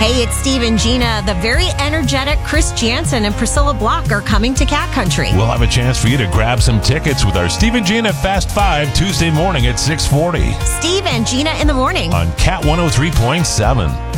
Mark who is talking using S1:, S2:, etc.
S1: Hey, it's Steve and Gina. The very energetic Chris Jansen and Priscilla Block are coming to Cat Country.
S2: We'll have a chance for you to grab some tickets with our Steve and Gina Fast 5 Tuesday morning at 6:40
S1: Steve and Gina in the morning
S2: on Cat 103.7.